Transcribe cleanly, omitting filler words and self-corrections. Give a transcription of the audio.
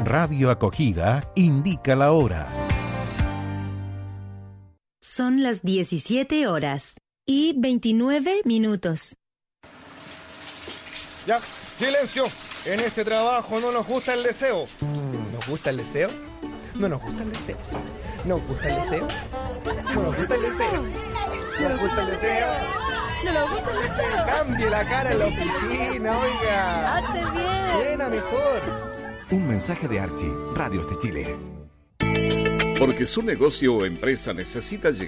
Radio Acogida indica la hora. Son las 17 horas y 29 minutos. Ya, silencio. En este trabajo no nos gusta el deseo. ¿Nos gusta el deseo? No nos gusta el deseo. ¿Nos gusta el deseo? No nos gusta el deseo. ¿No nos gusta el deseo? No nos gusta el deseo. Cambie la cara en la oficina, oiga. Hace bien. Suena mejor. Un mensaje de Archie, Radios de Chile. Porque su negocio o empresa necesita llegar